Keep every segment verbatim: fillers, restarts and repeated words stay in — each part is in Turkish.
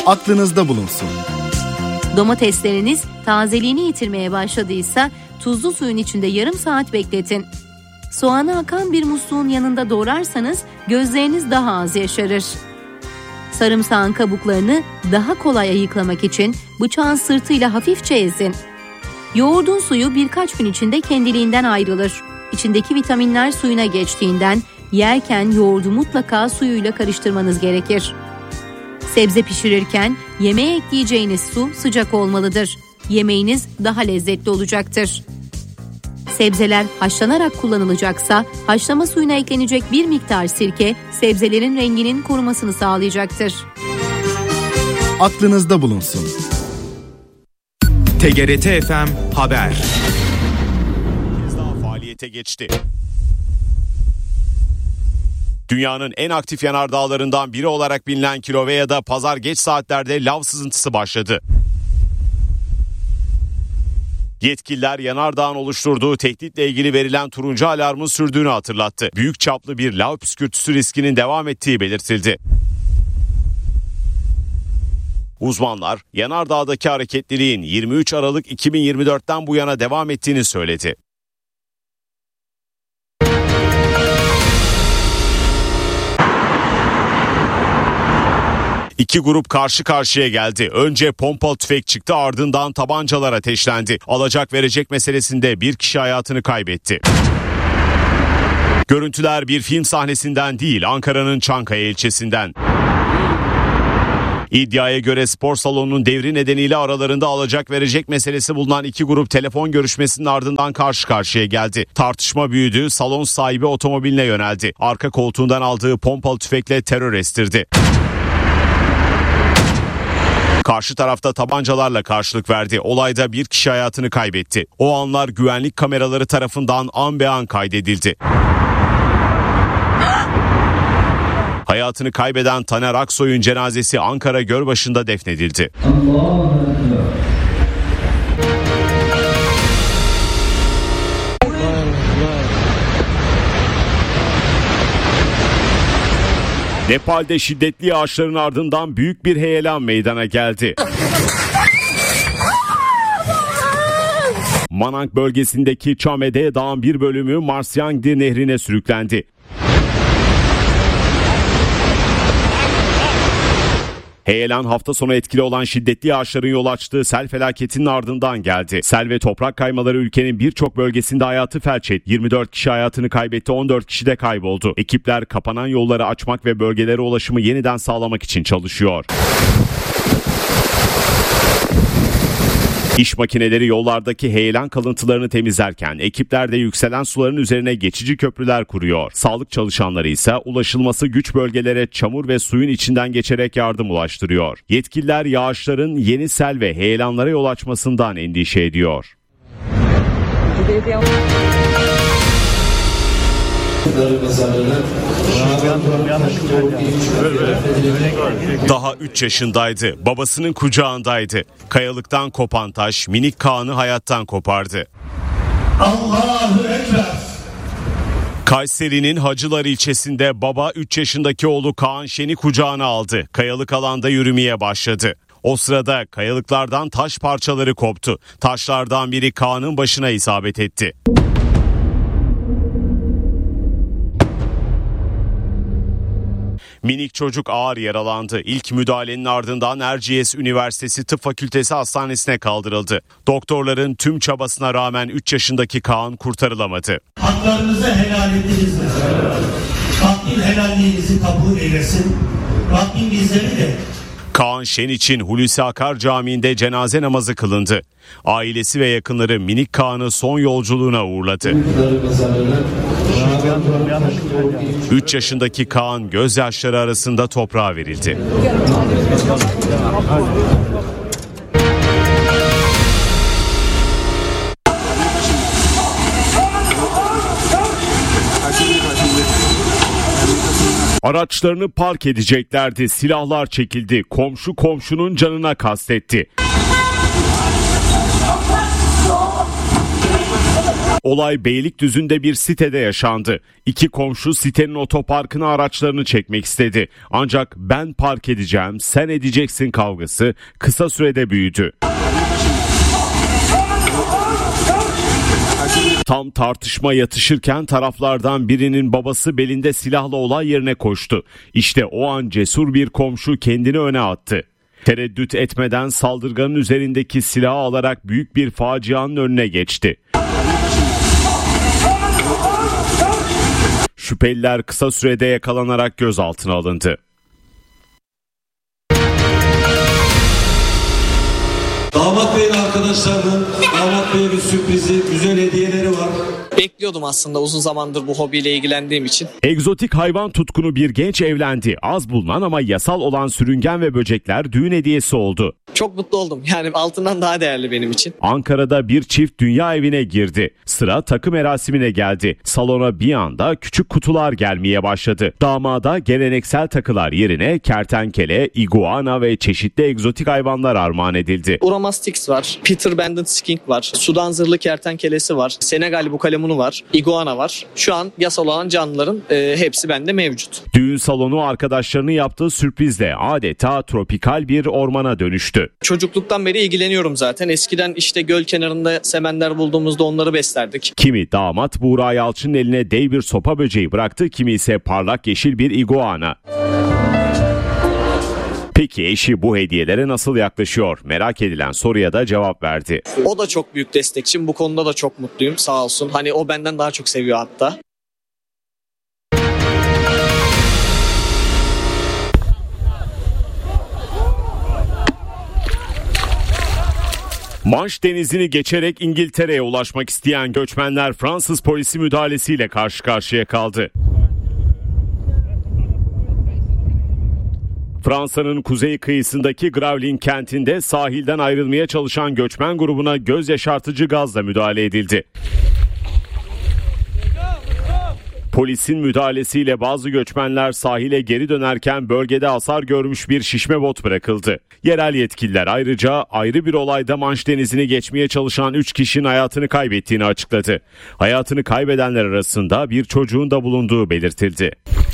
aklınızda bulunsun. Domatesleriniz tazeliğini yitirmeye başladıysa tuzlu suyun içinde yarım saat bekletin. Soğanı akan bir musluğun yanında doğrarsanız gözleriniz daha az yaşarır. Sarımsağın kabuklarını daha kolay ayıklamak için bıçağın sırtıyla hafifçe ezin. Yoğurdun suyu birkaç gün içinde kendiliğinden ayrılır. İçindeki vitaminler suyuna geçtiğinden yerken yoğurdu mutlaka suyuyla karıştırmanız gerekir. Sebze pişirirken yemeğe ekleyeceğiniz su sıcak olmalıdır. Yemeğiniz daha lezzetli olacaktır. Sebzeler haşlanarak kullanılacaksa haşlama suyuna eklenecek bir miktar sirke sebzelerin renginin korumasını sağlayacaktır. Aklınızda bulunsun. T G R T F M Haber. Daha faaliyete geçti. Dünyanın en aktif yanardağlarından biri olarak bilinen Kilauea'da pazar geç saatlerde lav sızıntısı başladı. Yetkililer yanardağın oluşturduğu tehditle ilgili verilen turuncu alarmın sürdüğünü hatırlattı. Büyük çaplı bir lav püskürtüsü riskinin devam ettiği belirtildi. Uzmanlar yanardağdaki hareketliliğin yirmi üç Aralık iki bin yirmi dörtten bu yana devam ettiğini söyledi. İki grup karşı karşıya geldi. Önce pompalı tüfek çıktı, ardından tabancalar ateşlendi. Alacak verecek meselesinde bir kişi hayatını kaybetti. Görüntüler bir film sahnesinden değil, Ankara'nın Çankaya ilçesinden. İddiaya göre spor salonunun devri nedeniyle aralarında alacak verecek meselesi bulunan iki grup telefon görüşmesinin ardından karşı karşıya geldi. Tartışma büyüdü, salon sahibi otomobiline yöneldi. Arka koltuğundan aldığı pompalı tüfekle terör estirdi. Karşı tarafta tabancalarla karşılık verdi. Olayda bir kişi hayatını kaybetti. O anlar güvenlik kameraları tarafından an be an kaydedildi. Hayatını kaybeden Taner Aksoy'un cenazesi Ankara Gölbaşı'nda defnedildi. Nepal'de şiddetli yağışların ardından büyük bir heyelan meydana geldi. Manang bölgesindeki Chamede Dağı'nın bir bölümü Marsyangdi nehrine sürüklendi. Heyelan hafta sonu etkili olan şiddetli yağışların yol açtığı sel felaketinin ardından geldi. Sel ve toprak kaymaları ülkenin birçok bölgesinde hayatı felç etti. yirmi dört kişi hayatını kaybetti, on dört kişi de kayboldu. Ekipler kapanan yolları açmak ve bölgelere ulaşımı yeniden sağlamak için çalışıyor. İş makineleri yollardaki heyelan kalıntılarını temizlerken ekipler de yükselen suların üzerine geçici köprüler kuruyor. Sağlık çalışanları ise ulaşılması güç bölgelere çamur ve suyun içinden geçerek yardım ulaştırıyor. Yetkililer yağışların yeni sel ve heyelanlara yol açmasından endişe ediyor. Daha üç yaşındaydı. Babasının kucağındaydı. Kayalıktan kopan taş minik Kaan'ı hayattan kopardı. Allahu Ekber. Kayseri'nin Hacılar ilçesinde baba üç yaşındaki oğlu Kaan Şen'i kucağına aldı. Kayalık alanda yürümeye başladı. O sırada kayalıklardan taş parçaları koptu. Taşlardan biri Kaan'ın başına isabet etti. Minik çocuk ağır yaralandı. İlk müdahalenin ardından Erciyes Üniversitesi Tıp Fakültesi Hastanesi'ne kaldırıldı. Doktorların tüm çabasına rağmen üç yaşındaki Kaan kurtarılamadı. Haklarınızı helal ediniz. Rabbim helalliğinizi kabul eylesin. Rabbim bizleri de. Kaan Şen için Hulusi Akar Camii'nde cenaze namazı kılındı. Ailesi ve yakınları minik Kaan'ı son yolculuğuna uğurladı. üç yaşındaki Kaan gözyaşları arasında toprağa verildi. Araçlarını park edeceklerdi. Silahlar çekildi. Komşu komşunun canına kastetti. Olay Beylikdüzü'nde bir sitede yaşandı. İki komşu sitenin otoparkına araçlarını çekmek istedi. Ancak ben park edeceğim, sen edeceksin kavgası kısa sürede büyüdü. Tam tartışma yatışırken taraflardan birinin babası belinde silahla olay yerine koştu. İşte o an cesur bir komşu kendini öne attı. Tereddüt etmeden saldırganın üzerindeki silahı alarak büyük bir facianın önüne geçti. Şüpheliler kısa sürede yakalanarak gözaltına alındı. Damat Bey'in arkadaşlarının Damat Bey'e bir sürprizi, güzel hediyeleri var. Bekliyordum aslında uzun zamandır bu hobiyle ilgilendiğim için. Egzotik hayvan tutkunu bir genç evlendi. Az bulunan ama yasal olan sürüngen ve böcekler düğün hediyesi oldu. Çok mutlu oldum. Yani altından daha değerli benim için. Ankara'da bir çift dünya evine girdi. Sıra takı merasimine geldi. Salona bir anda küçük kutular gelmeye başladı. Damada geleneksel takılar yerine kertenkele, iguana ve çeşitli egzotik hayvanlar armağan edildi. Uramastix var, Peter Banded Skink var, Sudan zırhlı kertenkelesi var, Senegal bukalemunu var, iguana var. Şu an yasal olan canlıların e, hepsi bende mevcut. Düğün salonu arkadaşlarının yaptığı sürprizle adeta tropikal bir ormana dönüştü. Çocukluktan beri ilgileniyorum zaten. Eskiden işte göl kenarında semender bulduğumuzda onları beslerdik. Kimi damat Buğra Yalçın'ın eline dev bir sopa böceği bıraktı, kimi ise parlak yeşil bir iguana. Peki eşi bu hediyelere nasıl yaklaşıyor? Merak edilen soruya da cevap verdi. O da çok büyük destekçim. Bu konuda da çok mutluyum. Sağ olsun. Hani o benden daha çok seviyor hatta. Manş Denizi'ni geçerek İngiltere'ye ulaşmak isteyen göçmenler Fransız polisi müdahalesiyle karşı karşıya kaldı. Fransa'nın kuzey kıyısındaki Gravelines kentinde sahilden ayrılmaya çalışan göçmen grubuna göz yaşartıcı gazla müdahale edildi. Polisin müdahalesiyle bazı göçmenler sahile geri dönerken bölgede hasar görmüş bir şişme bot bırakıldı. Yerel yetkililer ayrıca ayrı bir olayda Manş Denizi'ni geçmeye çalışan üç kişinin hayatını kaybettiğini açıkladı. Hayatını kaybedenler arasında bir çocuğun da bulunduğu belirtildi.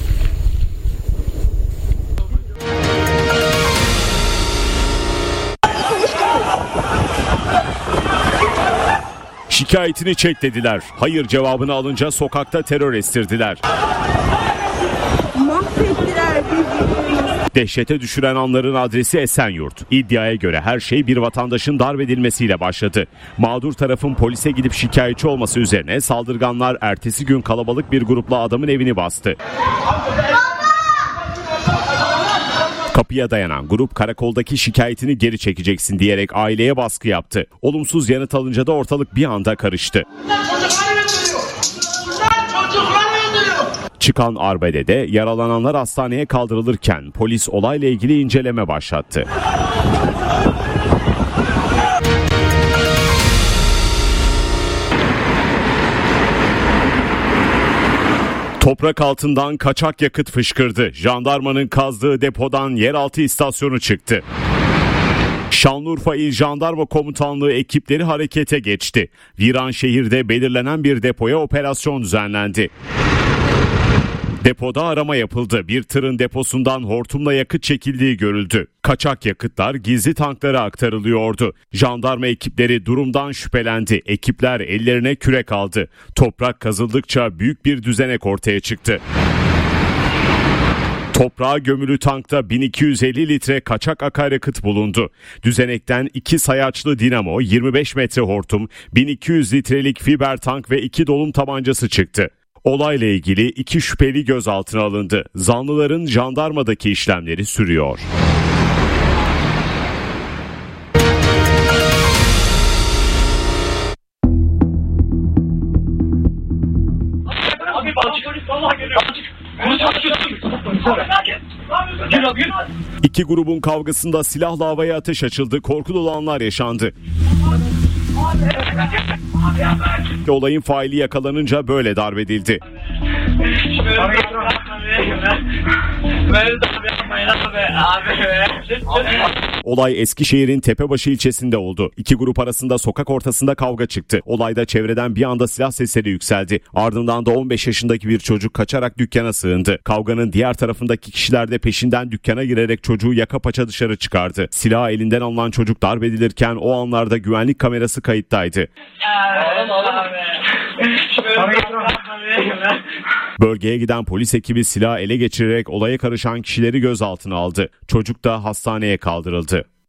Şikayetini çek dediler. Hayır cevabını alınca sokakta terör estirdiler. Dehşete düşüren anların adresi Esenyurt. İddiaya göre her şey bir vatandaşın darp edilmesiyle başladı. Mağdur tarafın polise gidip şikayetçi olması üzerine saldırganlar ertesi gün kalabalık bir grupla adamın evini bastı. Kapıya dayanan grup karakoldaki şikayetini geri çekeceksin diyerek aileye baskı yaptı. Olumsuz yanıt alınca da ortalık bir anda karıştı. Çıkan arbedede yaralananlar hastaneye kaldırılırken polis olayla ilgili inceleme başlattı. Toprak altından kaçak yakıt fışkırdı. Jandarmanın kazdığı depodan yeraltı istasyonu çıktı. Şanlıurfa İl Jandarma Komutanlığı ekipleri harekete geçti. Viranşehir'de belirlenen bir depoya operasyon düzenlendi. Depoda arama yapıldı. Bir tırın deposundan hortumla yakıt çekildiği görüldü. Kaçak yakıtlar gizli tanklara aktarılıyordu. Jandarma ekipleri durumdan şüphelendi. Ekipler ellerine kürek aldı. Toprak kazıldıkça büyük bir düzenek ortaya çıktı. Toprağa gömülü tankta bin iki yüz elli litre kaçak akaryakıt bulundu. Düzenekten iki sayaçlı dinamo, yirmi beş metre hortum, bin iki yüz litrelik fiber tank ve iki dolum tabancası çıktı. Olayla ilgili iki şüpheli gözaltına alındı. Zanlıların jandarmadaki işlemleri sürüyor. İki grubun kavgasında silahla havaya ateş açıldı. Korku dolu anlar yaşandı. Olayın faili yakalanınca böyle darp edildi. Mevlüt abi yapmayın abi. Abi. Olay Eskişehir'in Tepebaşı ilçesinde oldu. İki grup arasında sokak ortasında kavga çıktı. Olayda çevreden bir anda silah sesleri yükseldi. Ardından da on beş yaşındaki bir çocuk kaçarak dükkana sığındı. Kavganın diğer tarafındaki kişiler de peşinden dükkana girerek çocuğu yaka paça dışarı çıkardı. Silahı elinden alınan çocuk darp edilirken o anlarda güvenlik kamerası kayıttaydı. Oğlum oğlum abi. Bölgeye giden polis ekibi silahı ele geçirerek olaya karışan kişileri gözaltına aldı. Çocuk da hastaneye kaldırıldı.